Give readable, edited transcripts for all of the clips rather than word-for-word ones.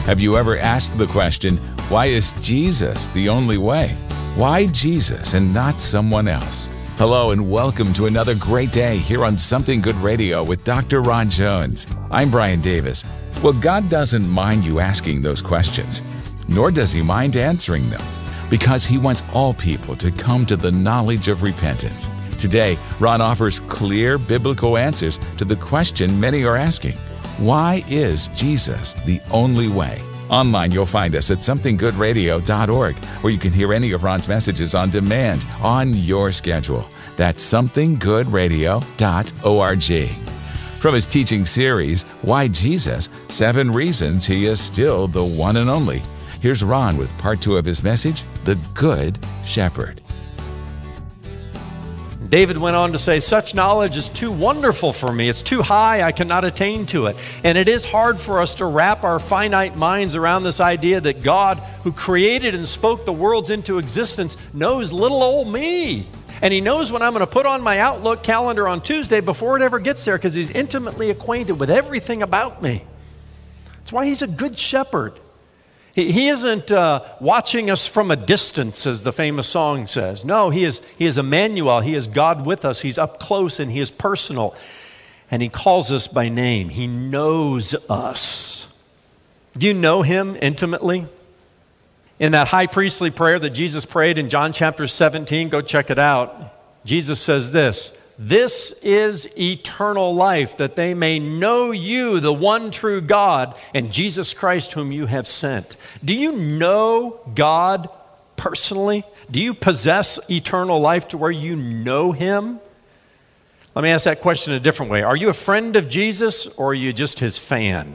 Have you ever asked the question, why is Jesus the only way? Why Jesus and not someone else? Hello and welcome to another great day here on Something Good Radio with Dr. Ron Jones. I'm Brian Davis. Well, God doesn't mind you asking those questions, nor does He mind answering them, because He wants all people to come to the knowledge of repentance. Today, Ron offers clear biblical answers to the question many are asking. Why is Jesus the only way? Online, you'll find us at somethinggoodradio.org, where you can hear any of Ron's messages on demand on your schedule. That's somethinggoodradio.org. From his teaching series, Why Jesus? 7 Reasons He is Still the One and Only. Here's Ron with part 2 of his message, The Good Shepherd. David went on to say, such knowledge is too wonderful for me. It's too high, I cannot attain to it. And it is hard for us to wrap our finite minds around this idea that God, who created and spoke the worlds into existence, knows little old me. And He knows when I'm going to put on my Outlook calendar on Tuesday before it ever gets there, because He's intimately acquainted with everything about me. That's why He's a good shepherd. He isn't watching us from a distance, as the famous song says. No, He is Emmanuel. He is God with us. He's up close and He is personal. And He calls us by name. He knows us. Do you know Him intimately? In that high priestly prayer that Jesus prayed in John chapter 17, go check it out. Jesus says this is eternal life, that they may know you, the one true God, and Jesus Christ whom you have sent. Do you know God personally? Do you possess eternal life to where you know Him? Let me ask that question a different way. Are you a friend of Jesus, or are you just His fan?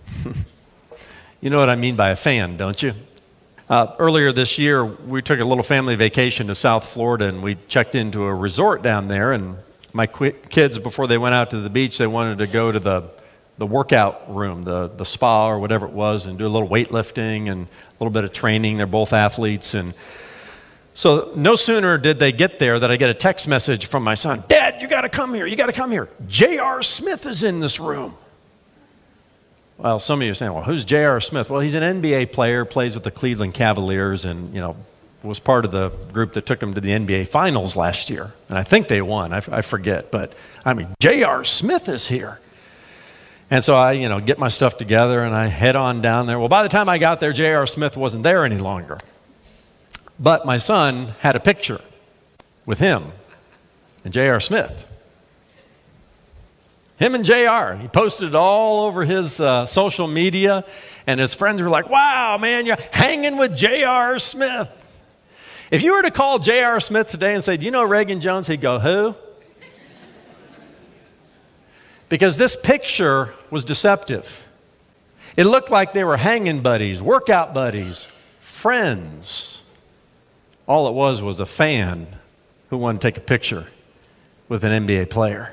You know what I mean by a fan, don't you? Earlier this year, we took a little family vacation to South Florida, and we checked into a resort down there. And my kids, before they went out to the beach, they wanted to go to the workout room, the spa or whatever it was, and do a little weightlifting and a little bit of training. They're both athletes. And so no sooner did they get there that I get a text message from my son. Dad, you got to come here. You got to come here. J.R. Smith is in this room. Well, some of you are saying, well, who's J.R. Smith? Well, he's an NBA player, plays with the Cleveland Cavaliers, and, was part of the group that took him to the NBA Finals last year. And I think they won. I forget. But, J.R. Smith is here. And so I, get my stuff together, and I head on down there. Well, by the time I got there, J.R. Smith wasn't there any longer. But my son had a picture with him and J.R. Smith. Him and J.R. He posted it all over his social media, and his friends were like, wow, man, you're hanging with J.R. Smith. If you were to call J.R. Smith today and say, do you know Reagan Jones? He'd go, who? Because this picture was deceptive. It looked like they were hanging buddies, workout buddies, friends. All it was a fan who wanted to take a picture with an NBA player.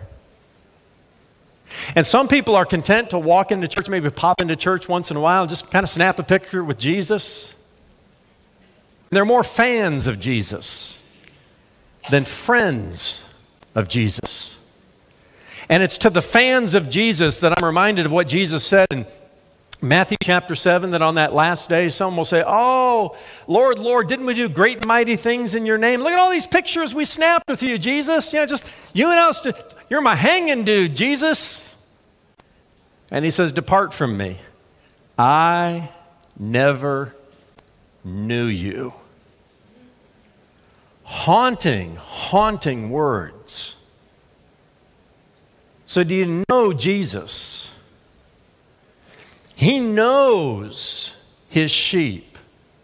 And some people are content to walk into church, maybe pop into church once in a while and just kind of snap a picture with Jesus. They're more fans of Jesus than friends of Jesus. And it's to the fans of Jesus that I'm reminded of what Jesus said in Matthew chapter 7, that on that last day, someone will say, oh, Lord, Lord, didn't we do great and mighty things in your name? Look at all these pictures we snapped with you, Jesus. Just you and us, you're my hanging dude, Jesus. And He says, depart from me. I never knew you. Haunting words. So do you know Jesus? He knows His sheep.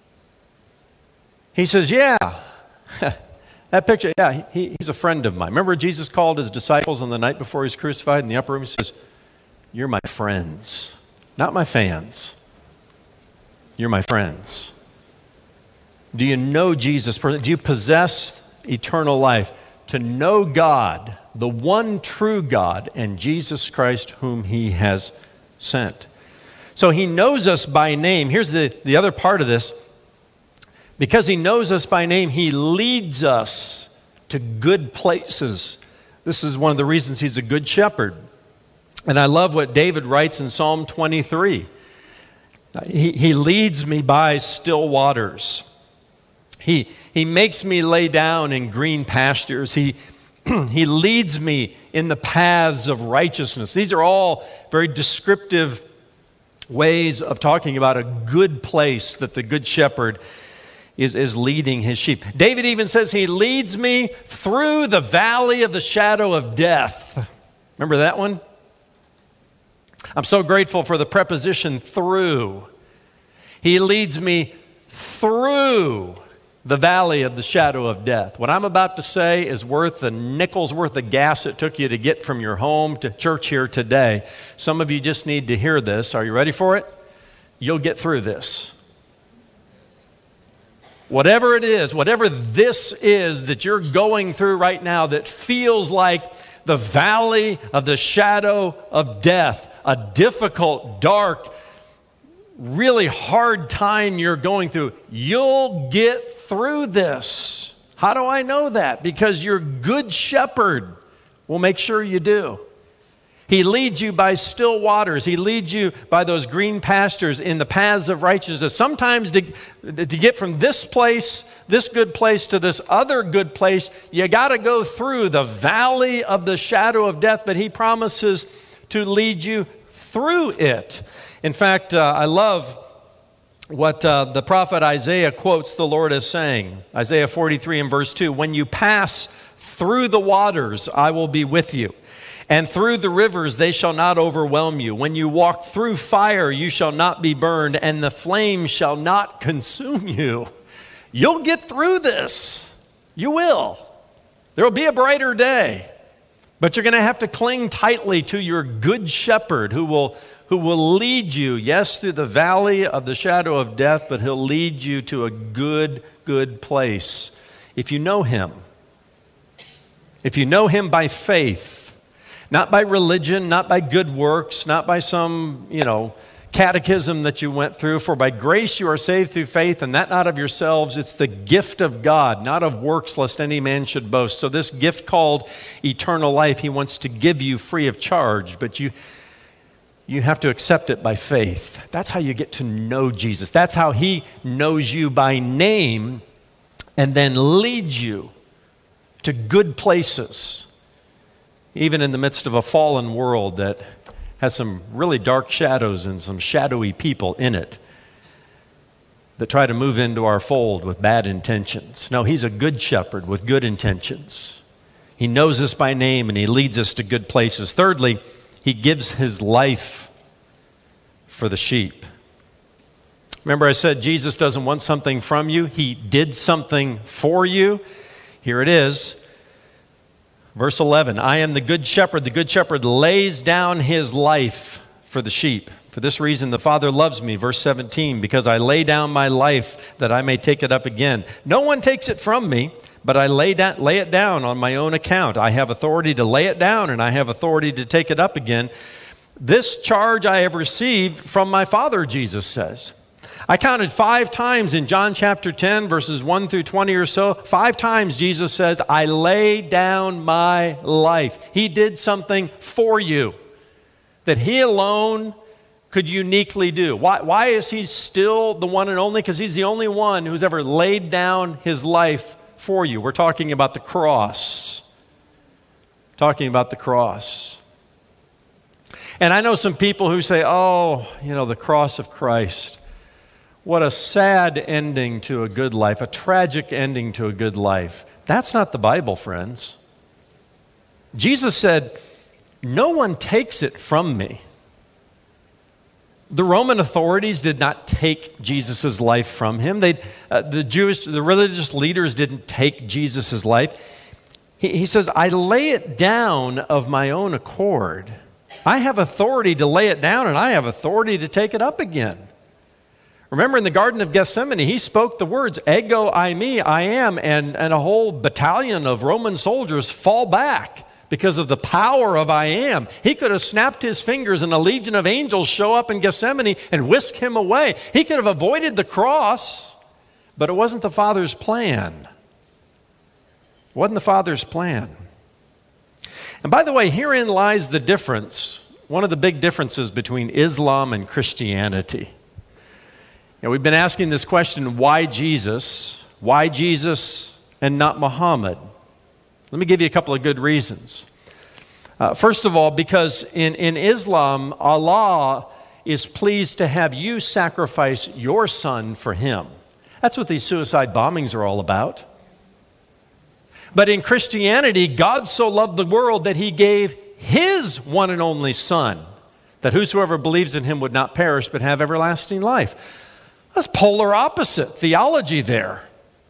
He says, yeah, that picture, yeah, he's a friend of mine. Remember Jesus called His disciples on the night before He was crucified in the upper room? He says, you're my friends, not my fans. You're my friends. Do you know Jesus? Do you possess eternal life? To know God, the one true God, and Jesus Christ whom He has sent. So He knows us by name. Here's the other part of this. Because He knows us by name, He leads us to good places. This is one of the reasons He's a good shepherd. And I love what David writes in Psalm 23. He leads me by still waters. He makes me lay down in green pastures. He leads me in the paths of righteousness. These are all very descriptive ways of talking about a good place that the good shepherd is leading his sheep. David even says he leads me through the valley of the shadow of death. Remember that one? I'm so grateful for the preposition through. He leads me through the valley of the shadow of death. What I'm about to say is worth the nickel's worth of gas it took you to get from your home to church here today. Some of you just need to hear this. Are you ready for it? You'll get through this. Whatever it is, whatever this is that you're going through right now that feels like the valley of the shadow of death, a difficult, dark, really hard time you're going through, you'll get through this. How do I know that? Because your good shepherd will make sure you do. He leads you by still waters. He leads you by those green pastures in the paths of righteousness. Sometimes to get from this place, this good place, to this other good place, you got to go through the valley of the shadow of death, but he promises to lead you through it. In fact, I love what the prophet Isaiah quotes the Lord as saying. Isaiah 43 and verse 2, "When you pass through the waters, I will be with you. And through the rivers, they shall not overwhelm you. When you walk through fire, you shall not be burned, and the flame shall not consume you." You'll get through this. You will. There will be a brighter day. But you're going to have to cling tightly to your good shepherd who will lead you, yes, through the valley of the shadow of death, but he'll lead you to a good place. If you know him. If you know him by faith, not by religion, not by good works, not by some, catechism that you went through. For by grace you are saved through faith, and that not of yourselves. It's the gift of God, not of works, lest any man should boast. So this gift called eternal life, he wants to give you free of charge, but you have to accept it by faith. That's how you get to know Jesus. That's how he knows you by name and then leads you to good places, even in the midst of a fallen world that has some really dark shadows and some shadowy people in it that try to move into our fold with bad intentions. No, he's a good shepherd with good intentions. He knows us by name and he leads us to good places. Thirdly, he gives his life for the sheep. Remember I said Jesus doesn't want something from you. He did something for you. Here it is. Verse 11, "I am the good shepherd. The good shepherd lays down his life for the sheep. For this reason the Father loves me." Verse 17, "Because I lay down my life that I may take it up again. No one takes it from me, but I lay it down on my own account. I have authority to lay it down, and I have authority to take it up again. This charge I have received from my Father," Jesus says. I counted 5 times in John chapter 10, verses 1 through 20 or so. 5 times Jesus says, "I lay down my life." He did something for you that he alone could uniquely do. Why is he still the one and only? Because he's the only one who's ever laid down his life for you. We're talking about the cross. Talking about the cross. And I know some people who say, "Oh, the cross of Christ. What a sad ending to a good life, a tragic ending to a good life." That's not the Bible, friends. Jesus said, "No one takes it from me." The Roman authorities did not take Jesus' life from him. The religious leaders didn't take Jesus' life. He says, "I lay it down of my own accord." I have authority to lay it down, and I have authority to take it up again. Remember in the Garden of Gethsemane, he spoke the words, "Ego eimi, I am," and a whole battalion of Roman soldiers fall back because of the power of I am. He could have snapped his fingers and a legion of angels show up in Gethsemane and whisk him away. He could have avoided the cross, but it wasn't the Father's plan. It wasn't the Father's plan. And by the way, herein lies the difference, one of the big differences between Islam and Christianity. We've been asking this question, why Jesus? Why Jesus and not Muhammad? Let me give you a couple of good reasons. First of all, because in Islam, Allah is pleased to have you sacrifice your son for him. That's what these suicide bombings are all about. But in Christianity, God so loved the world that he gave his one and only son, that whosoever believes in him would not perish but have everlasting life. That's polar opposite theology there.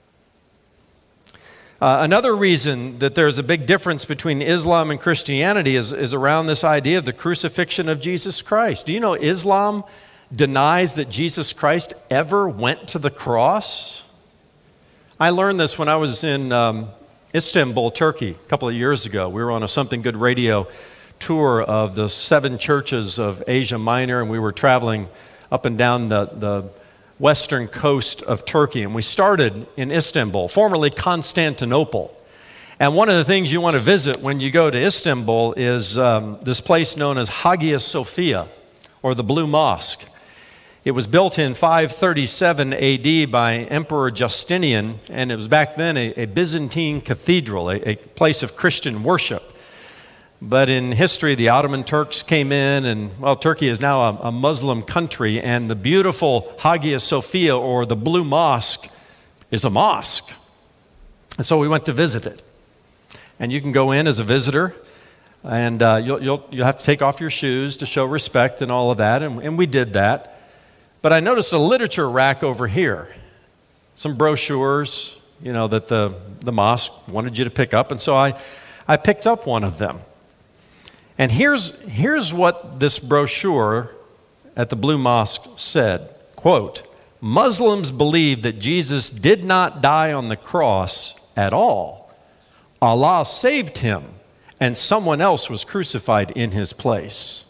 Another reason that there's a big difference between Islam and Christianity is around this idea of the crucifixion of Jesus Christ. Do you know Islam denies that Jesus Christ ever went to the cross? I learned this when I was in Istanbul, Turkey, a couple of years ago. We were on a Something Good radio tour of the 7 churches of Asia Minor, and we were traveling up and down the western coast of Turkey, and we started in Istanbul, formerly Constantinople. And one of the things you want to visit when you go to Istanbul is this place known as Hagia Sophia, or the Blue Mosque. It was built in 537 AD by Emperor Justinian, and it was back then a Byzantine cathedral, a place of Christian worship. But in history, the Ottoman Turks came in, and, well, Turkey is now a Muslim country, and the beautiful Hagia Sophia, or the Blue Mosque, is a mosque. And so we went to visit it. And you can go in as a visitor, and you'll have to take off your shoes to show respect and all of that, and we did that. But I noticed a literature rack over here, some brochures, that the mosque wanted you to pick up, and so I picked up one of them. And here's what this brochure at the Blue Mosque said, quote, "Muslims believe that Jesus did not die on the cross at all. Allah saved him, and someone else was crucified in his place."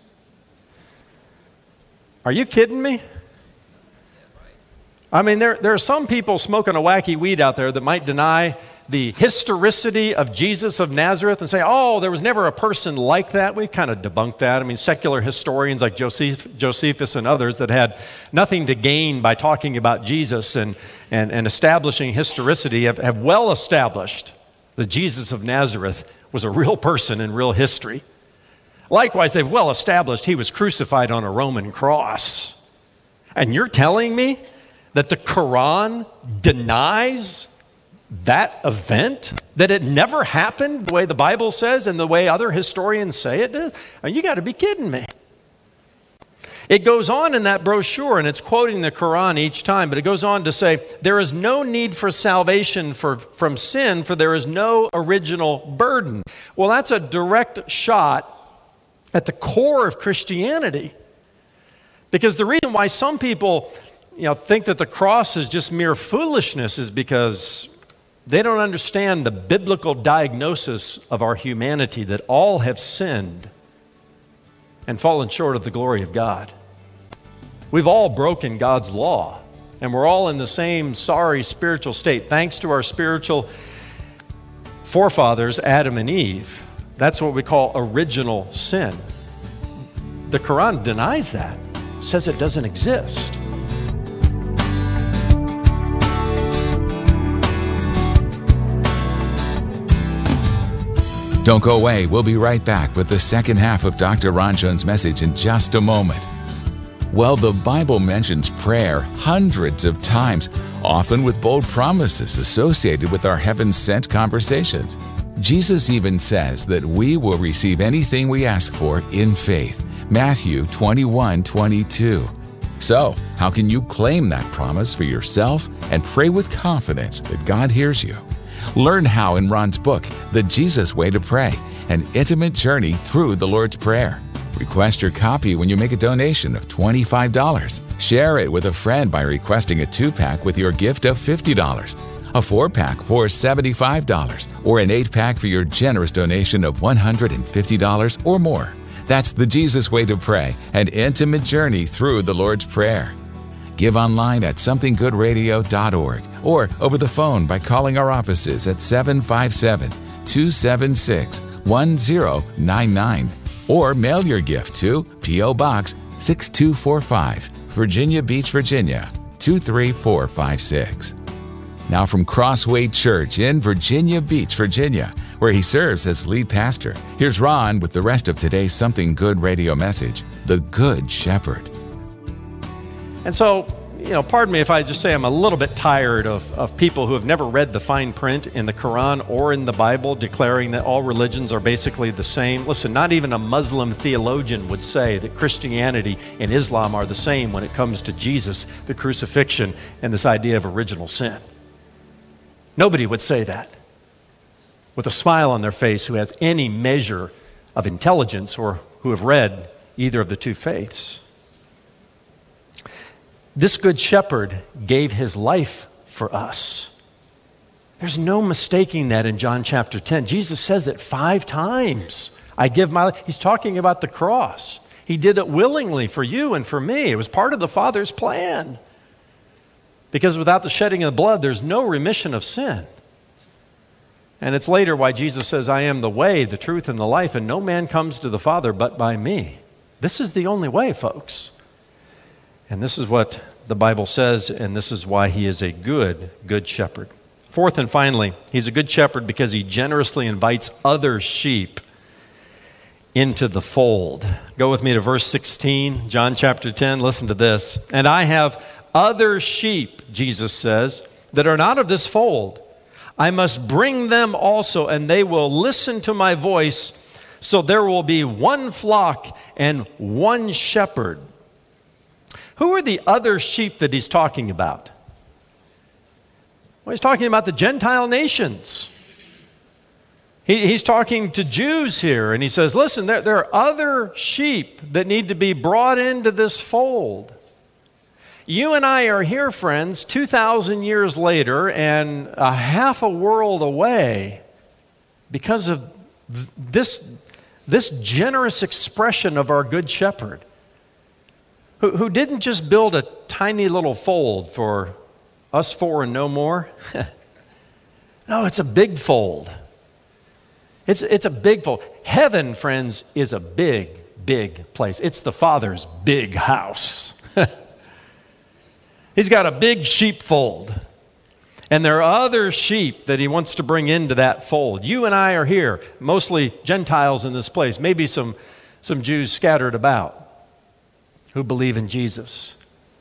Are you kidding me? I mean, there are some people smoking a wacky weed out there that might deny the historicity of Jesus of Nazareth and say, oh, there was never a person like that. We've kind of debunked that. I mean, secular historians like Josephus and others that had nothing to gain by talking about Jesus and establishing historicity have well established that Jesus of Nazareth was a real person in real history. Likewise, they've well established he was crucified on a Roman cross. And you're telling me that the Quran denies that event, that it never happened the way the Bible says and the way other historians say it does? You got to be kidding me. It goes on in that brochure, and it's quoting the Quran each time, but it goes on to say, there is no need for salvation from sin, for there is no original burden. Well, that's a direct shot at the core of Christianity. Because the reason why some people think that the cross is just mere foolishness is because they don't understand the biblical diagnosis of our humanity, that all have sinned and fallen short of the glory of God. We've all broken God's law, and we're all in the same sorry spiritual state, thanks to our spiritual forefathers, Adam and Eve. That's what we call original sin. The Quran denies that, says it doesn't exist. Don't go away. We'll be right back with the second half of Dr. Ron Jones' message in just a moment. Well, the Bible mentions prayer hundreds of times, often with bold promises associated with our heaven-sent conversations. Jesus even says that we will receive anything we ask for in faith. Matthew 21:22. So, how can you claim that promise for yourself and pray with confidence that God hears you? Learn how in Ron's book, The Jesus Way to Pray, an intimate journey through the Lord's Prayer. Request your copy when you make a donation of $25. Share it with a friend by requesting a 2-pack with your gift of $50, a 4-pack for $75, or an 8-pack for your generous donation of $150 or more. That's The Jesus Way to Pray, an intimate journey through the Lord's Prayer. Give online at somethinggoodradio.org or over the phone by calling our offices at 757-276-1099 or mail your gift to P.O. Box 6245, Virginia Beach, Virginia 23456. Now from Crossway Church in Virginia Beach, Virginia, where he serves as lead pastor, here's Ron with the rest of today's Something Good radio message, The Good Shepherd. And so, pardon me if I just say I'm a little bit tired of people who have never read the fine print in the Quran or in the Bible declaring that all religions are basically the same. Listen, not even a Muslim theologian would say that Christianity and Islam are the same when it comes to Jesus, the crucifixion, and this idea of original sin. Nobody would say that with a smile on their face who has any measure of intelligence or who have read either of the two faiths. This good shepherd gave his life for us. There's no mistaking that in John chapter 10. Jesus says it 5 times. I give my life. He's talking about the cross. He did it willingly for you and for me. It was part of the Father's plan. Because without the shedding of blood, there's no remission of sin. And it's later why Jesus says, I am the way, the truth, and the life, and no man comes to the Father but by me. This is the only way, folks. And this is what the Bible says, and this is why he is a good shepherd. Fourth and finally, he's a good shepherd because he generously invites other sheep into the fold. Go with me to verse 16, John chapter 10. Listen to this. And I have other sheep, Jesus says, that are not of this fold. I must bring them also, and they will listen to my voice. So there will be one flock and one shepherd. Who are the other sheep that he's talking about? Well, he's talking about the Gentile nations. He's talking to Jews here, and he says, listen, there are other sheep that need to be brought into this fold. You and I are here, friends, 2,000 years later and a half a world away because of this generous expression of our Good Shepherd, who didn't just build a tiny little fold for us 4 and no more. No, it's a big fold. It's a big fold. Heaven, friends, is a big, big place. It's the Father's big house. He's got a big sheepfold. And there are other sheep that he wants to bring into that fold. You and I are here, mostly Gentiles in this place, maybe some Jews scattered about who believe in Jesus.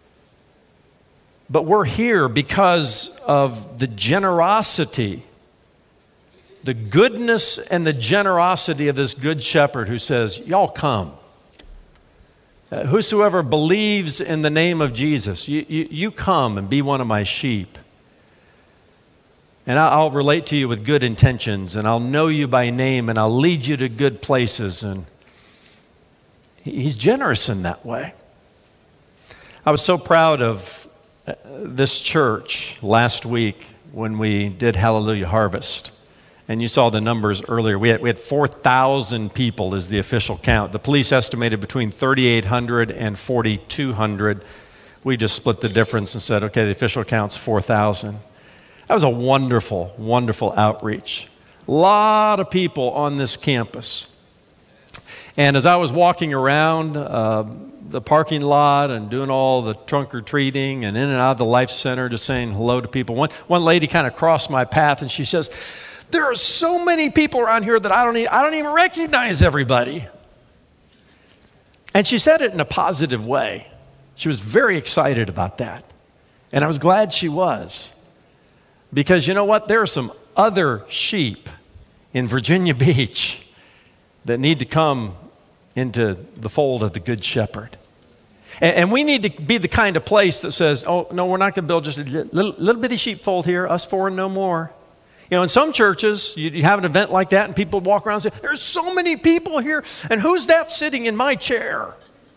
But we're here because of the generosity, the goodness and the generosity of this good shepherd who says, y'all come. Whosoever believes in the name of Jesus, you come and be one of my sheep. And I'll relate to you with good intentions, and I'll know you by name, and I'll lead you to good places. And he's generous in that way. I was so proud of this church last week when we did Hallelujah Harvest. And you saw the numbers earlier. We had 4,000 people is the official count. The police estimated between 3,800 and 4,200. We just split the difference and said, okay, the official count's 4,000. That was a wonderful, wonderful outreach. A lot of people on this campus. And as I was walking around the parking lot and doing all the trunk or treating and in and out of the Life Center, just saying hello to people, one lady kind of crossed my path and she says, there are so many people around here that I don't even recognize everybody. And she said it in a positive way. She was very excited about that. And I was glad she was. Because you know what? There are some other sheep in Virginia Beach that need to come into the fold of the Good Shepherd. And we need to be the kind of place that says, oh, no, we're not going to build just a little bitty sheepfold here, us 4 and no more. You know, in some churches, you have an event like that and people walk around and say, there's so many people here, and who's that sitting in my chair?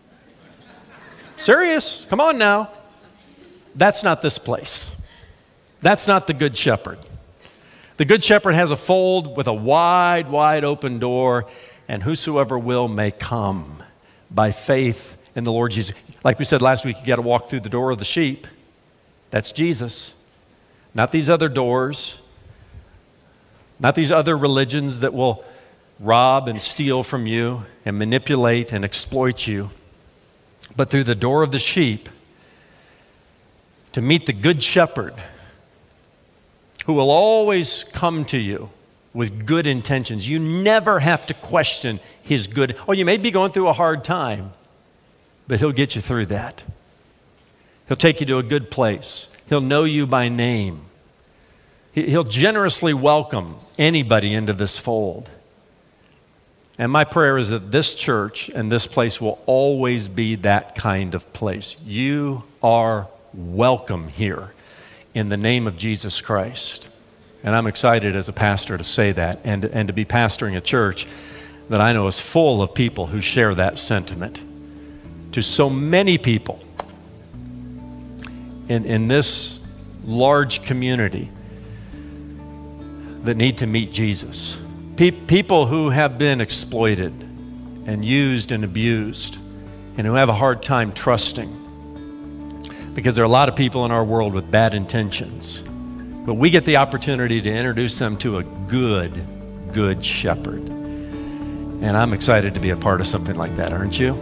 Serious? Come on now. That's not this place. That's not the Good Shepherd. The Good Shepherd has a fold with a wide, wide open door, and whosoever will may come by faith in the Lord Jesus. Like we said last week, you got to walk through the door of the sheep. That's Jesus. Not these other doors. Not these other religions that will rob and steal from you and manipulate and exploit you. But through the door of the sheep, to meet the Good Shepherd who will always come to you with good intentions. You never have to question his good. Oh, you may be going through a hard time, but he'll get you through that. He'll take you to a good place. He'll know you by name. He'll generously welcome anybody into this fold. And my prayer is that this church and this place will always be that kind of place. You are welcome here in the name of Jesus Christ. And I'm excited as a pastor to say that and to be pastoring a church that I know is full of people who share that sentiment. To so many people in this large community that need to meet Jesus. People who have been exploited and used and abused and who have a hard time trusting, because there are a lot of people in our world with bad intentions. But we get the opportunity to introduce them to a good shepherd. And I'm excited to be a part of something like that, aren't you?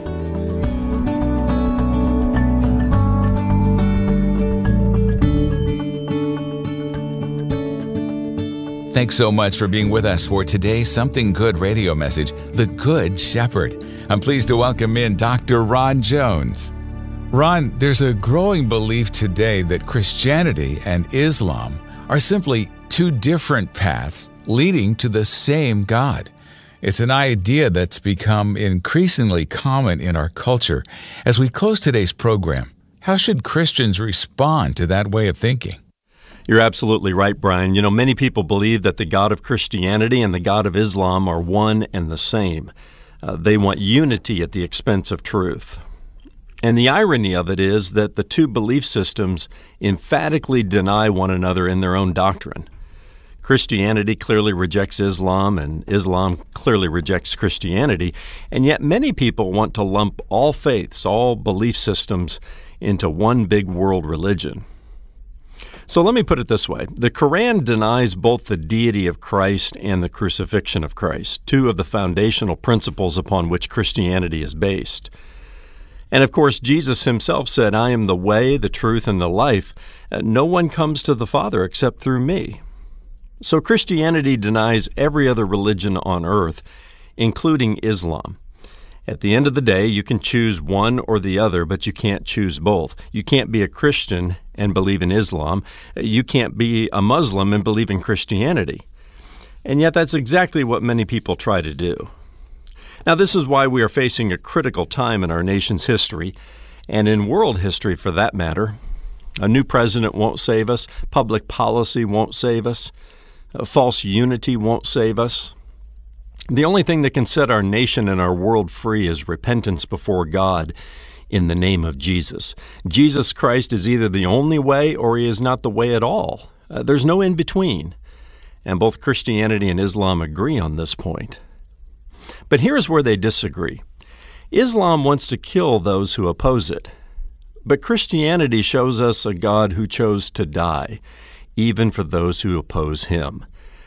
Thanks so much for being with us for today's Something Good radio message, The Good Shepherd. I'm pleased to welcome in Dr. Ron Jones. Ron, there's a growing belief today that Christianity and Islam are simply two different paths leading to the same God. It's an idea that's become increasingly common in our culture. As we close today's program, how should Christians respond to that way of thinking? You're absolutely right, Brian. You know, many people believe that the God of Christianity and the God of Islam are one and the same. They want unity at the expense of truth. And the irony of it is that the two belief systems emphatically deny one another in their own doctrine. Christianity clearly rejects Islam, and Islam clearly rejects Christianity, and yet many people want to lump all faiths, all belief systems, into one big world religion. So let me put it this way. The Quran denies both the deity of Christ and the crucifixion of Christ, two of the foundational principles upon which Christianity is based. And of course, Jesus himself said, "I am the way, the truth, and the life. No one comes to the Father except through me." So Christianity denies every other religion on earth, including Islam. At the end of the day, you can choose one or the other, but you can't choose both. You can't be a Christian and believe in Islam. You can't be a Muslim and believe in Christianity. And yet that's exactly what many people try to do. Now, this is why we are facing a critical time in our nation's history, and in world history for that matter. A new president won't save us. Public policy won't save us. False unity won't save us. The only thing that can set our nation and our world free is repentance before God in the name of Jesus. Jesus Christ is either the only way or he is not the way at all. There's no in between. And both Christianity and Islam agree on this point. But here's where they disagree. Islam wants to kill those who oppose it. But Christianity shows us a God who chose to die, even for those who oppose him.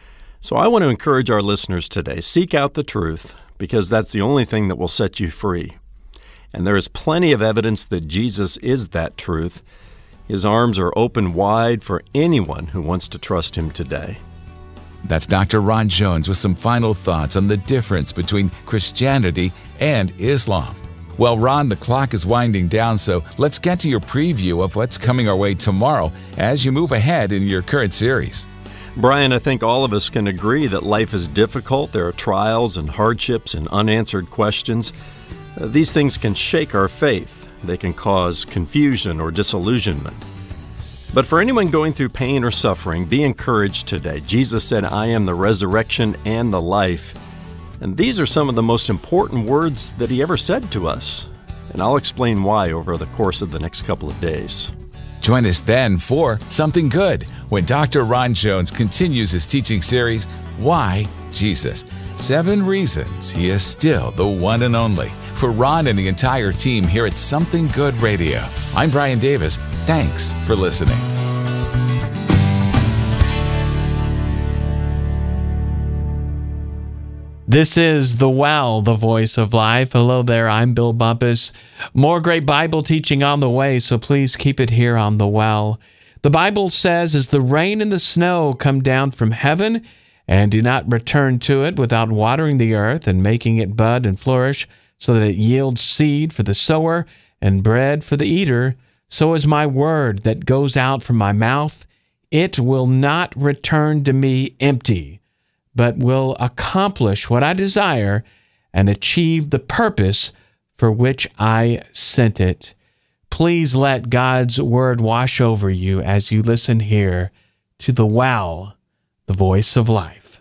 So I want to encourage our listeners today, seek out the truth, because that's the only thing that will set you free. And there is plenty of evidence that Jesus is that truth. His arms are open wide for anyone who wants to trust him today. That's Dr. Ron Jones with some final thoughts on the difference between Christianity and Islam. Well, Ron, the clock is winding down, so let's get to your preview of what's coming our way tomorrow as you move ahead in your current series. Brian, I think all of us can agree that life is difficult. There are trials and hardships and unanswered questions. These things can shake our faith. They can cause confusion or disillusionment. But for anyone going through pain or suffering, be encouraged today. Jesus said, "I am the resurrection and the life." And these are some of the most important words that he ever said to us. And I'll explain why over the course of the next couple of days. Join us then for Something Good, when Dr. Ron Jones continues his teaching series, Why Jesus? 7 Reasons He is Still the One and Only. For Ron and the entire team here at Something Good Radio, I'm Brian Davis. Thanks for listening. This is The Well, the voice of life. Hello there, I'm Bill Bumpus. More great Bible teaching on the way, so please keep it here on The Well. The Bible says, as the rain and the snow come down from heaven and do not return to it without watering the earth and making it bud and flourish so that it yields seed for the sower and bread for the eater, so is my word that goes out from my mouth. It will not return to me empty, but will accomplish what I desire and achieve the purpose for which I sent it. Please let God's word wash over you as you listen here to The Well, the voice of life.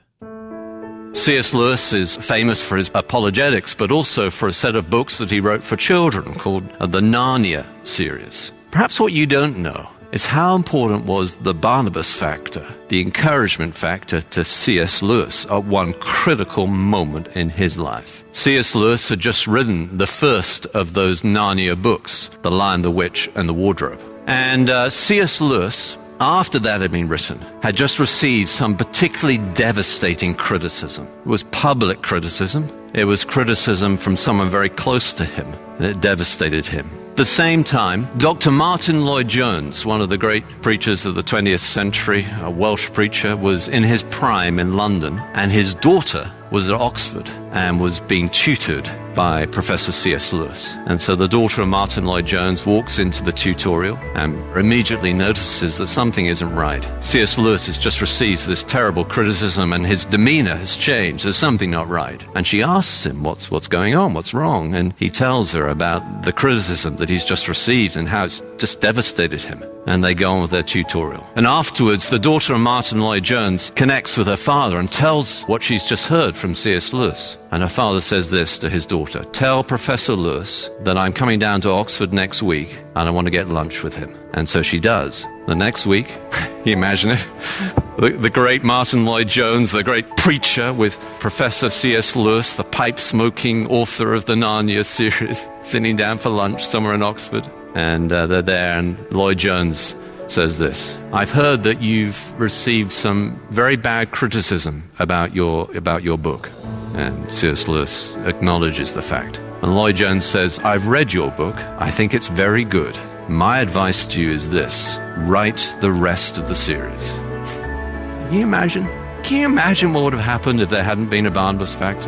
C.S. Lewis is famous for his apologetics, but also for a set of books that he wrote for children called the Narnia series. Perhaps what you don't know is how important was the Barnabas factor, the encouragement factor to C.S. Lewis at one critical moment in his life. C.S. Lewis had just written the first of those Narnia books, The Lion, the Witch, and the Wardrobe. And C.S. Lewis, after that had been written, had just received some particularly devastating criticism. It was public criticism. It was criticism from someone very close to him, and it devastated him. At the same time, Dr. Martin Lloyd-Jones, one of the great preachers of the 20th century, a Welsh preacher, was in his prime in London, and his daughter was at Oxford and was being tutored by Professor C.S. Lewis. And so the daughter of Martin Lloyd-Jones walks into the tutorial and immediately notices that something isn't right. C.S. Lewis has just received this terrible criticism and his demeanor has changed. There's something not right. And she asks him, what's going on? What's wrong? And he tells her about the criticism that he's just received and how it's just devastated him. And they go on with their tutorial. And afterwards, the daughter of Martin Lloyd-Jones connects with her father and tells what she's just heard from C.S. Lewis. And her father says this to his daughter: "Tell Professor Lewis that I'm coming down to Oxford next week and I want to get lunch with him." And so she does. The next week, you imagine it, the great Martin Lloyd-Jones, the great preacher, with Professor C.S. Lewis, the pipe-smoking author of the Narnia series, sitting down for lunch somewhere in Oxford. And they're there, and Lloyd-Jones says this: "I've heard that you've received some very bad criticism about your book." And C.S. Lewis acknowledges the fact. And Lloyd-Jones says, "I've read your book. I think it's very good. My advice to you is this: write the rest of the series." Can you imagine? Can you imagine what would have happened if there hadn't been a Barnabas factor?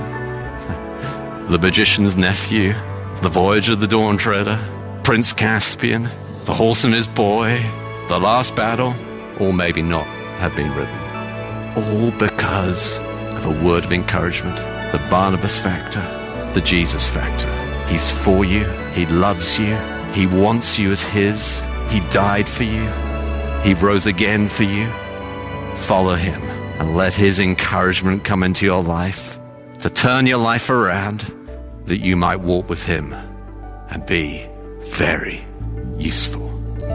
The Magician's Nephew, The Voyage of the Dawn Treader, Prince Caspian, The Horse and His Boy, The Last Battle, or maybe not, have been written. All because of a word of encouragement, the Barnabas factor, the Jesus factor. He's for you, he loves you, he wants you as his, he died for you, he rose again for you. Follow him and let his encouragement come into your life to turn your life around, that you might walk with him and be very useful.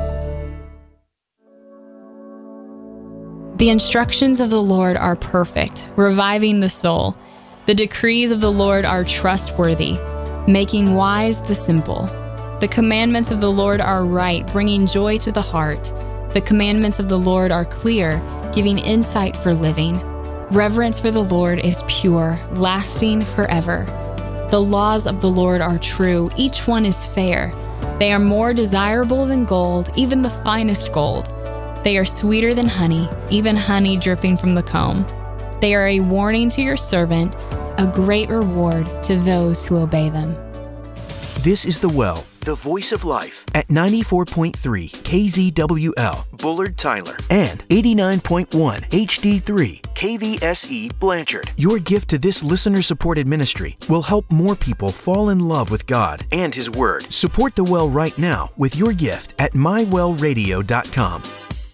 The instructions of the Lord are perfect, reviving the soul. The decrees of the Lord are trustworthy, making wise the simple. The commandments of the Lord are right, bringing joy to the heart. The commandments of the Lord are clear, giving insight for living. Reverence for the Lord is pure, lasting forever. The laws of the Lord are true, each one is fair. They are more desirable than gold, even the finest gold. They are sweeter than honey, even honey dripping from the comb. They are a warning to your servant, a great reward to those who obey them. This is The Well, the voice of life, at 94.3 KZWL, Bullard, Tyler, and 89.1 HD3 KVSE, Blanchard. Your gift to this listener-supported ministry will help more people fall in love with God and His Word. Support The Well right now with your gift at mywellradio.com.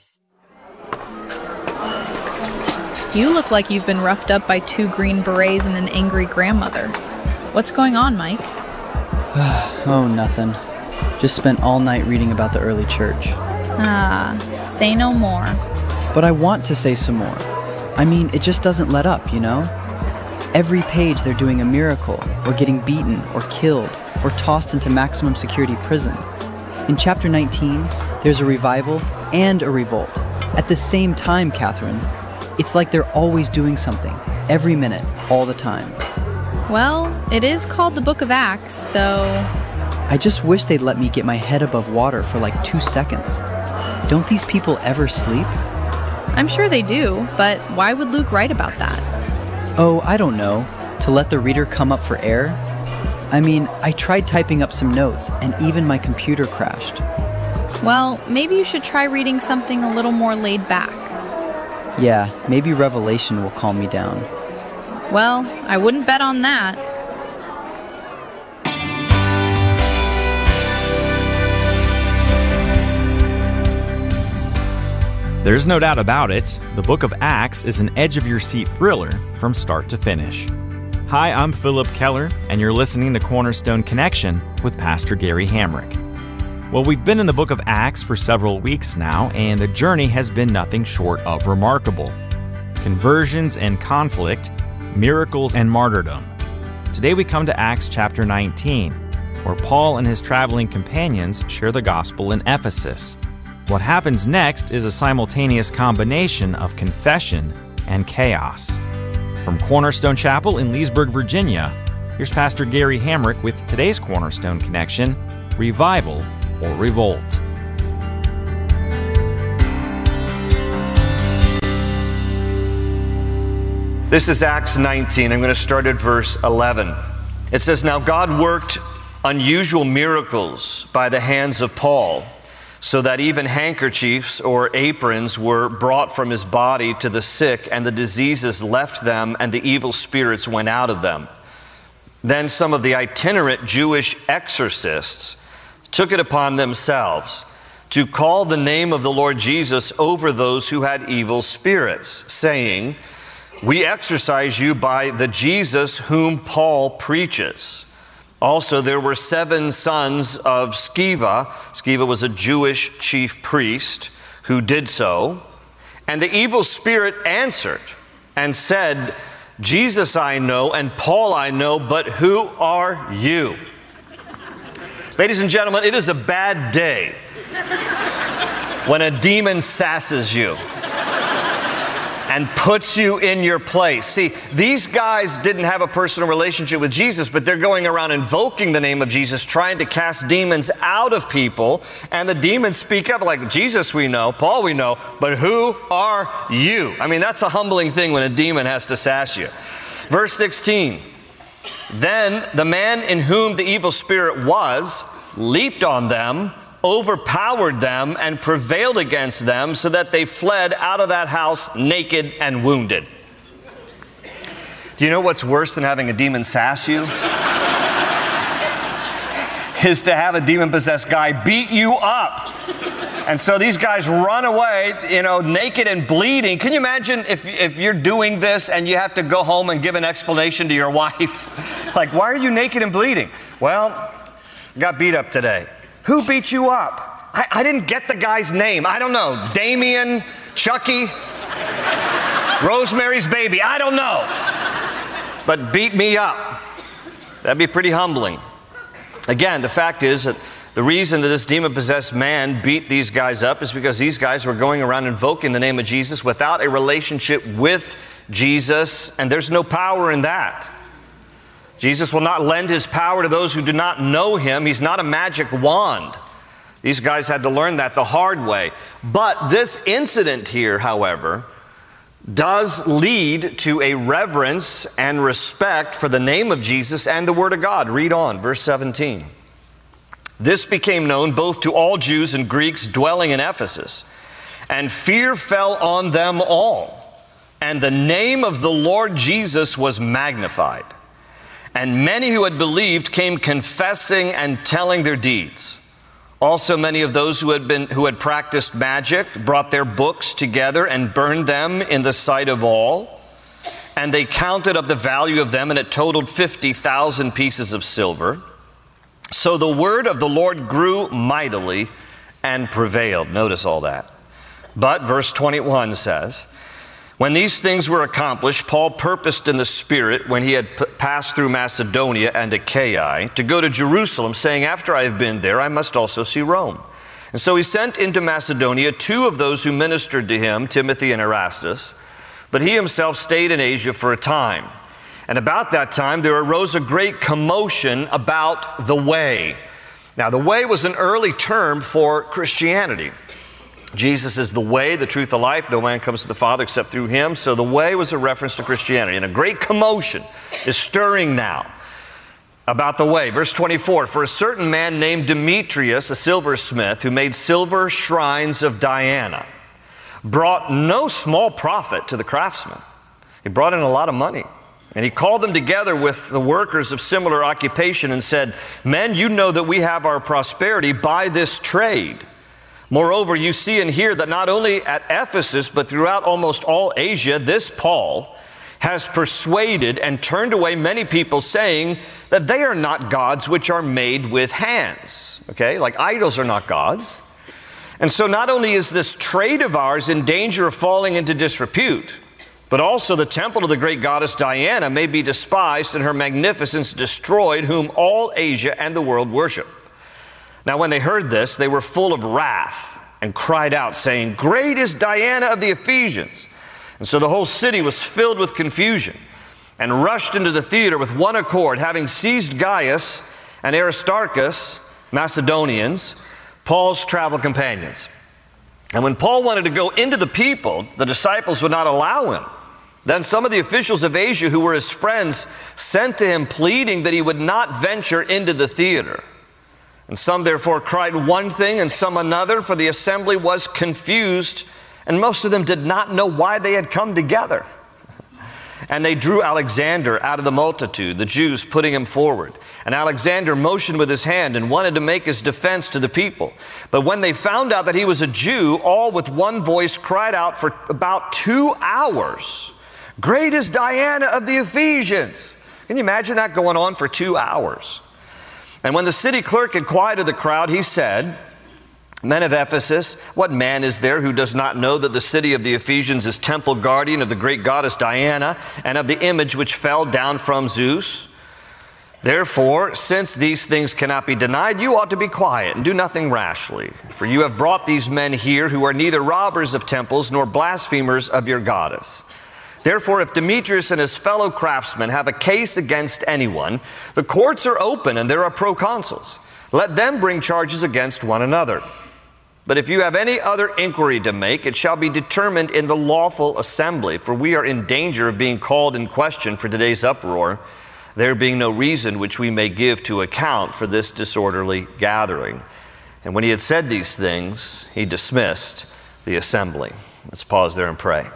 You look like you've been roughed up by 2 green berets and an angry grandmother. What's going on, Mike? Oh, nothing. Just spent all night reading about the early church. Say no more. But I want to say some more. I mean, it just doesn't let up, you know? Every page they're doing a miracle, or getting beaten, or killed, or tossed into maximum security prison. In chapter 19, there's a revival and a revolt. At the same time, Catherine. It's like they're always doing something, every minute, all the time. Well, it is called the Book of Acts, so... I just wish they'd let me get my head above water for like 2 seconds. Don't these people ever sleep? I'm sure they do, but why would Luke write about that? Oh, I don't know. To let the reader come up for air? I mean, I tried typing up some notes, and even my computer crashed. Well, maybe you should try reading something a little more laid back. Yeah, maybe Revelation will calm me down. Well, I wouldn't bet on that. There's no doubt about it, the Book of Acts is an edge-of-your-seat thriller from start to finish. Hi, I'm Philip Keller, and you're listening to Cornerstone Connection with Pastor Gary Hamrick. Well, we've been in the Book of Acts for several weeks now, and the journey has been nothing short of remarkable. Conversions and conflict, miracles and martyrdom. Today we come to Acts chapter 19, where Paul and his traveling companions share the gospel in Ephesus. What happens next is a simultaneous combination of confession and chaos. From Cornerstone Chapel in Leesburg, Virginia, here's Pastor Gary Hamrick with today's Cornerstone Connection, Revival or Revolt. This is Acts 19. I'm going to start at verse 11. It says, "Now God worked unusual miracles by the hands of Paul, so that even handkerchiefs or aprons were brought from his body to the sick, and the diseases left them, and the evil spirits went out of them. Then some of the itinerant Jewish exorcists took it upon themselves to call the name of the Lord Jesus over those who had evil spirits, saying, 'We exorcise you by the Jesus whom Paul preaches.' Also, there were 7 sons of Sceva. Sceva was a Jewish chief priest who did so. And the evil spirit answered and said, 'Jesus I know, and Paul I know, but who are you?'" Ladies and gentlemen, it is a bad day when a demon sasses you and puts you in your place. See, these guys didn't have a personal relationship with Jesus, but they're going around invoking the name of Jesus, trying to cast demons out of people, and the demons speak up like, "Jesus we know, Paul we know, but who are you?" I mean, that's a humbling thing when a demon has to sass you. Verse 16, "Then the man in whom the evil spirit was leaped on them, overpowered them, and prevailed against them, so that they fled out of that house naked and wounded." Do you know what's worse than having a demon sass you? Is to have a demon-possessed guy beat you up. And so these guys run away, naked and bleeding. Can you imagine if you're doing this and you have to go home and give an explanation to your wife? Like, "Why are you naked and bleeding?" "Well, I got beat up today." "Who beat you up?" I didn't get the guy's name. I don't know. Damien, Chucky, Rosemary's Baby. I don't know. But beat me up. That'd be pretty humbling. Again, the fact is that the reason that this demon-possessed man beat these guys up is because these guys were going around invoking the name of Jesus without a relationship with Jesus, and there's no power in that. Jesus will not lend his power to those who do not know him. He's not a magic wand. These guys had to learn that the hard way. But this incident here, however, does lead to a reverence and respect for the name of Jesus and the Word of God. Read on, verse 17. "This became known both to all Jews and Greeks dwelling in Ephesus, and fear fell on them all, and the name of the Lord Jesus was magnified. And many who had believed came confessing and telling their deeds. Also many of those who had practiced magic brought their books together and burned them in the sight of all. And they counted up the value of them, and it totaled 50,000 pieces of silver. So the word of the Lord grew mightily and prevailed." Notice all that. But verse 21 says, "When these things were accomplished, Paul purposed in the Spirit, when he had passed through Macedonia and Achaia, to go to Jerusalem, saying, 'After I have been there, I must also see Rome.' And so he sent into Macedonia 2 of those who ministered to him, Timothy and Erastus. But he himself stayed in Asia for a time. And about that time, there arose a great commotion about the way. Now, the way was an early term for Christianity. Jesus is the way, the truth, the life. No man comes to the Father except through him. So the way was a reference to Christianity. And a great commotion is stirring now about the way. Verse 24, for a certain man named Demetrius, a silversmith, who made silver shrines of Diana, brought no small profit to the craftsmen. He brought in a lot of money. And he called them together with the workers of similar occupation and said, men, you know that we have our prosperity by this trade. Moreover, you see and hear that not only at Ephesus, but throughout almost all Asia, this Paul has persuaded and turned away many people, saying that they are not gods which are made with hands. Okay, like idols are not gods. And so not only is this trade of ours in danger of falling into disrepute, but also the temple of the great goddess Diana may be despised and her magnificence destroyed, whom all Asia and the world worship. Now when they heard this, they were full of wrath and cried out, saying, great is Diana of the Ephesians. And so the whole city was filled with confusion and rushed into the theater with one accord, having seized Gaius and Aristarchus, Macedonians, Paul's travel companions. And when Paul wanted to go into the people, the disciples would not allow him. Then some of the officials of Asia, who were his friends, sent to him, pleading that he would not venture into the theater. And some therefore cried one thing and some another, for the assembly was confused, and most of them did not know why they had come together. And they drew Alexander out of the multitude, the Jews putting him forward. And Alexander motioned with his hand and wanted to make his defense to the people. But when they found out that he was a Jew, all with one voice cried out for about 2 hours, great is Diana of the Ephesians. Can you imagine that going on for 2 hours? And when the city clerk had quieted the crowd, he said, men of Ephesus, what man is there who does not know that the city of the Ephesians is temple guardian of the great goddess Diana and of the image which fell down from Zeus? Therefore, since these things cannot be denied, you ought to be quiet and do nothing rashly. For you have brought these men here who are neither robbers of temples nor blasphemers of your goddess. Therefore, if Demetrius and his fellow craftsmen have a case against anyone, the courts are open and there are proconsuls. Let them bring charges against one another. But if you have any other inquiry to make, it shall be determined in the lawful assembly, for we are in danger of being called in question for today's uproar, there being no reason which we may give to account for this disorderly gathering. And when he had said these things, he dismissed the assembly. Let's pause there and pray.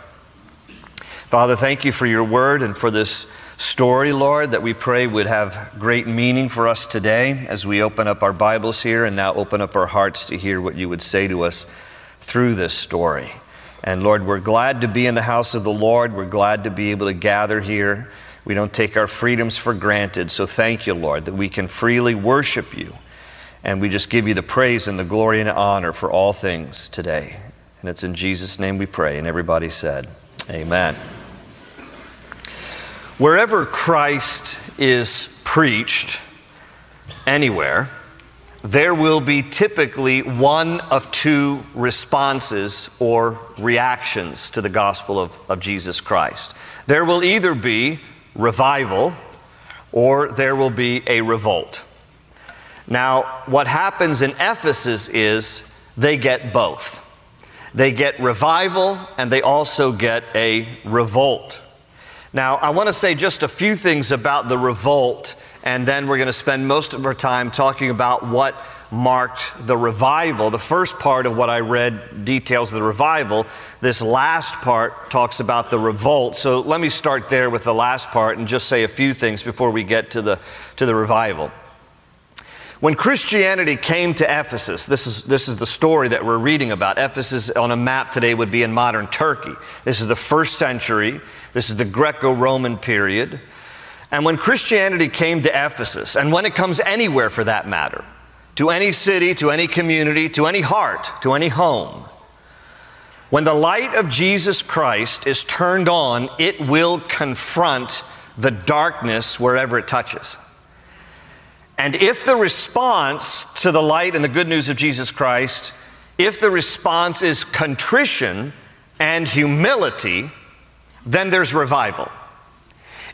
Father, thank you for your word and for this story, Lord, that we pray would have great meaning for us today as we open up our Bibles here and now open up our hearts to hear what you would say to us through this story. And Lord, we're glad to be in the house of the Lord. We're glad to be able to gather here. We don't take our freedoms for granted. So thank you, Lord, that we can freely worship you. And we just give you the praise and the glory and honor for all things today. And it's in Jesus' name we pray. And everybody said, amen. Wherever Christ is preached, anywhere, there will be typically one of two responses or reactions to the gospel of Jesus Christ. There will either be revival or there will be a revolt. Now, what happens in Ephesus is they get both. They get revival and they also get a revolt. Now, I want to say just a few things about the revolt, and then we're going to spend most of our time talking about what marked the revival. The first part of what I read details the revival. This last part talks about the revolt. So let me start there with the last part and just say a few things before we get to the revival. When Christianity came to Ephesus, this is the story that we're reading about. Ephesus on a map today would be in modern Turkey. This is the 1st century. This is the Greco-Roman period. And when Christianity came to Ephesus, and when it comes anywhere for that matter, to any city, to any community, to any heart, to any home, when the light of Jesus Christ is turned on, it will confront the darkness wherever it touches. And if the response to the light and the good news of Jesus Christ, if the response is contrition and humility, then there's revival.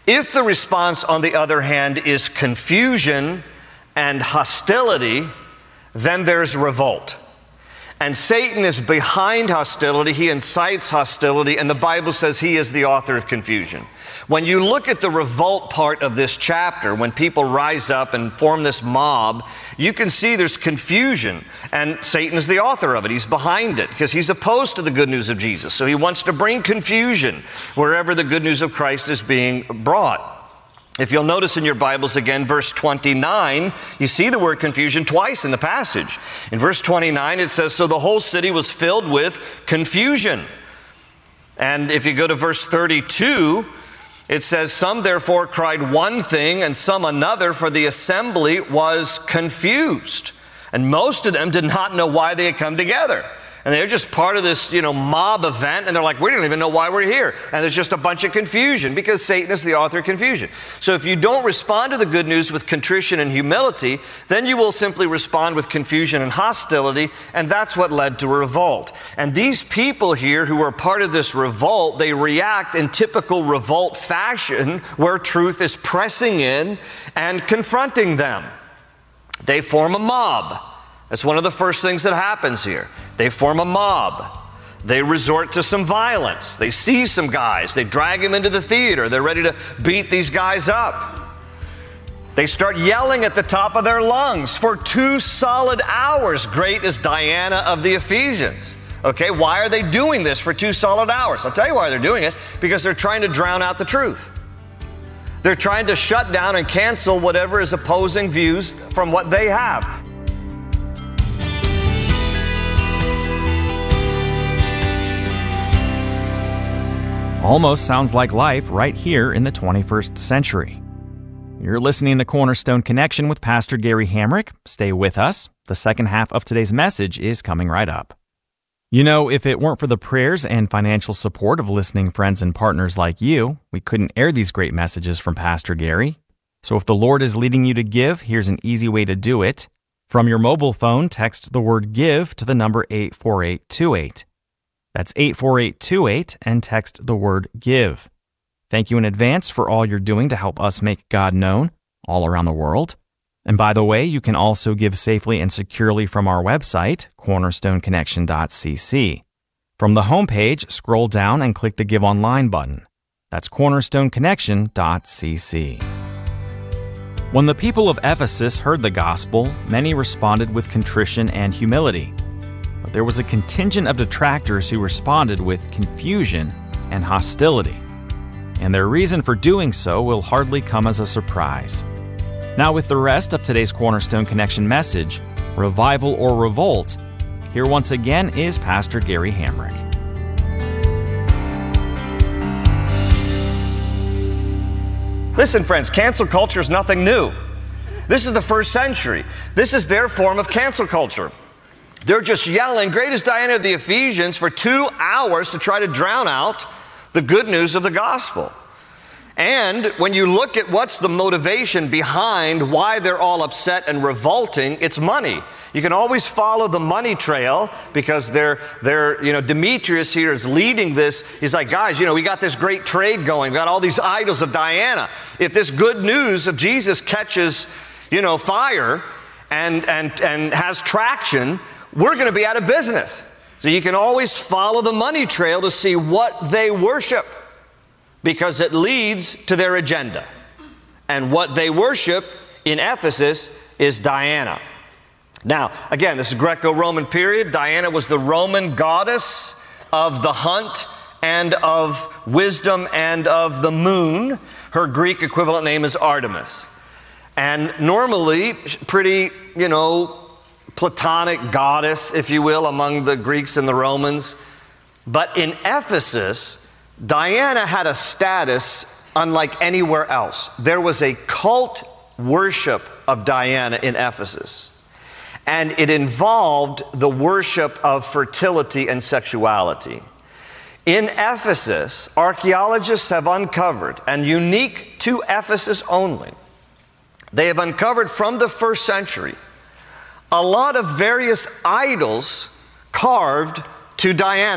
If the response, on the other hand, is confusion and hostility, then there's revolt. And Satan is behind hostility. He incites hostility, and the Bible says he is the author of confusion. When you look at the revolt part of this chapter, when people rise up and form this mob, you can see there's confusion, and Satan's the author of it. He's behind it because he's opposed to the good news of Jesus. So he wants to bring confusion wherever the good news of Christ is being brought. If you'll notice in your Bibles again, verse 29, you see the word confusion twice in the passage. In verse 29, it says, "So the whole city was filled with confusion." And if you go to verse 32, it says, "Some therefore cried one thing and some another, for the assembly was confused. And most of them did not know why they had come together." And they're just part of this, mob event, and they're like, we don't even know why we're here. And there's just a bunch of confusion because Satan is the author of confusion. So if you don't respond to the good news with contrition and humility, then you will simply respond with confusion and hostility, and that's what led to a revolt. And these people here who are part of this revolt, they react in typical revolt fashion where truth is pressing in and confronting them. They form a mob. That's one of the first things that happens here. They form a mob. They resort to some violence. They see some guys. They drag them into the theater. They're ready to beat these guys up. They start yelling at the top of their lungs for 2 solid hours. "Great is Diana of the Ephesians." Okay, why are they doing this for 2 solid hours? I'll tell you why they're doing it. Because they're trying to drown out the truth. They're trying to shut down and cancel whatever is opposing views from what they have. Almost sounds like life right here in the 21st century. You're listening to Cornerstone Connection with Pastor Gary Hamrick. Stay with us. The second half of today's message is coming right up. If it weren't for the prayers and financial support of listening friends and partners like you, we couldn't air these great messages from Pastor Gary. So if the Lord is leading you to give, here's an easy way to do it. From your mobile phone, text the word GIVE to the number 84828. That's 84828 and text the word GIVE. Thank you in advance for all you're doing to help us make God known all around the world. And by the way, you can also give safely and securely from our website, cornerstoneconnection.cc. From the homepage, scroll down and click the Give Online button. That's cornerstoneconnection.cc. When the people of Ephesus heard the gospel, many responded with contrition and humility. But there was a contingent of detractors who responded with confusion and hostility. And their reason for doing so will hardly come as a surprise. Now, with the rest of today's Cornerstone Connection message, Revival or Revolt, here once again is Pastor Gary Hamrick. Listen, friends, cancel culture is nothing new. This is the first century. This is their form of cancel culture. They're just yelling, "Great is Diana of the Ephesians," for 2 hours to try to drown out the good news of the gospel. And when you look at what's the motivation behind why they're all upset and revolting, it's money. You can always follow the money trail because Demetrius here is leading this. He's like, guys, we got this great trade going. We got all these idols of Diana. If this good news of Jesus catches, fire and has traction, we're going to be out of business. So you can always follow the money trail to see what they worship because it leads to their agenda. And what they worship in Ephesus is Diana. Now, again, this is Greco-Roman period. Diana was the Roman goddess of the hunt and of wisdom and of the moon. Her Greek equivalent name is Artemis. And normally, pretty, Platonic goddess, if you will, among the Greeks and the Romans. But in Ephesus, Diana had a status unlike anywhere else. There was a cult worship of Diana in Ephesus. And it involved the worship of fertility and sexuality. In Ephesus, archaeologists have uncovered, and unique to Ephesus only, they have uncovered from the first century a lot of various idols carved to Diana.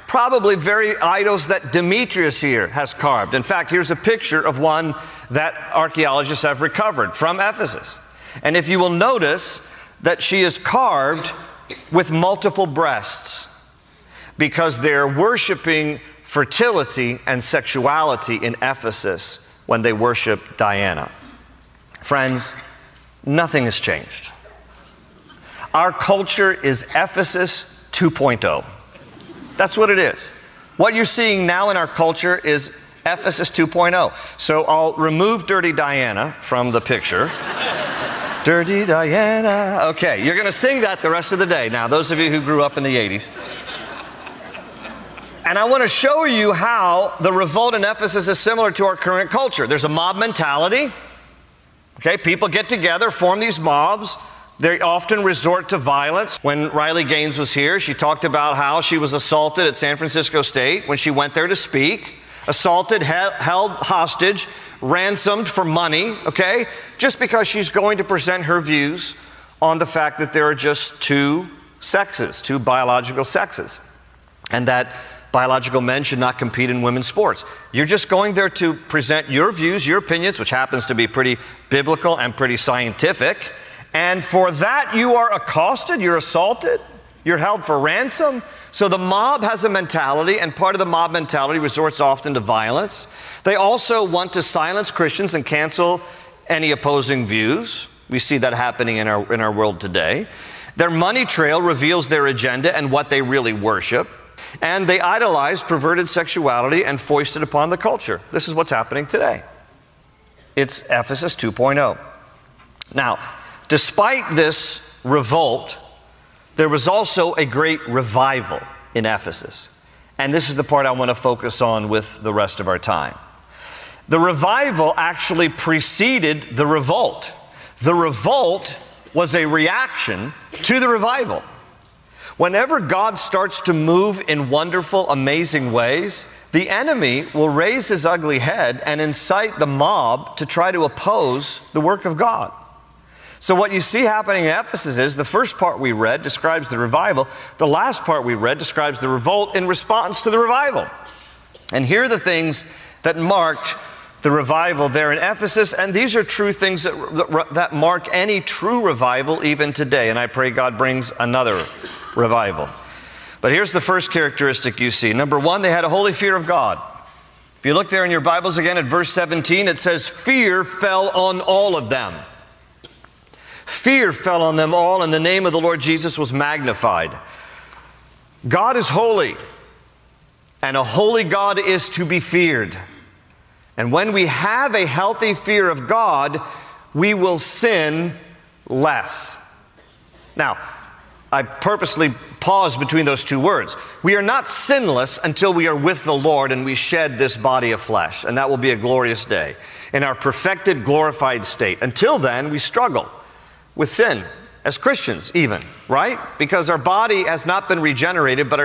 probably very idols that Demetrius here has carved. In fact, here's a picture of one that archaeologists have recovered from Ephesus. And if you will notice that she is carved with multiple breasts because they're worshiping fertility and sexuality in Ephesus when they worship Diana. Friends, nothing has changed. Our culture is Ephesus 2.0. That's what it is. What you're seeing now in our culture is Ephesus 2.0. So I'll remove Dirty Diana from the picture. Dirty Diana. Okay, you're going to sing that the rest of the day. Now, those of you who grew up in the 80s. And I want to show you how the revolt in Ephesus is similar to our current culture. There's a mob mentality. Okay, people get together, form these mobs. They often resort to violence. When Riley Gaines was here, she talked about how she was assaulted at San Francisco State when she went there to speak. Assaulted, held hostage, ransomed for money, okay? Just because she's going to present her views on the fact that there are just two sexes, two biological sexes, and that biological men should not compete in women's sports. You're just going there to present your views, your opinions, which happens to be pretty biblical and pretty scientific. And for that, you are accosted, you're assaulted, you're held for ransom. So the mob has a mentality, and part of the mob mentality resorts often to violence. They also want to silence Christians and cancel any opposing views. We see that happening in our world today. Their money trail reveals their agenda and what they really worship. And they idolize perverted sexuality and foist it upon the culture. This is what's happening today. It's Ephesus 2.0. Now, despite this revolt, there was also a great revival in Ephesus. And this is the part I want to focus on with the rest of our time. The revival actually preceded the revolt. The revolt was a reaction to the revival. Whenever God starts to move in wonderful, amazing ways, the enemy will raise his ugly head and incite the mob to try to oppose the work of God. So what you see happening in Ephesus is the first part we read describes the revival. The last part we read describes the revolt in response to the revival. And here are the things that marked the revival there in Ephesus, and these are true things that mark any true revival even today. And I pray God brings another revival. But here's the first characteristic you see. Number one, they had a holy fear of God. If you look there in your Bibles again at verse 17, it says, fear fell on all of them. Fear fell on them all, and the name of the Lord Jesus was magnified. God is holy, and a holy God is to be feared. And when we have a healthy fear of God, we will sin less. Now, I purposely paused between those two words. We are not sinless until we are with the Lord and we shed this body of flesh, and that will be a glorious day in our perfected, glorified state. Until then, we struggle with sin, as Christians even, right? Because our body has not been regenerated, but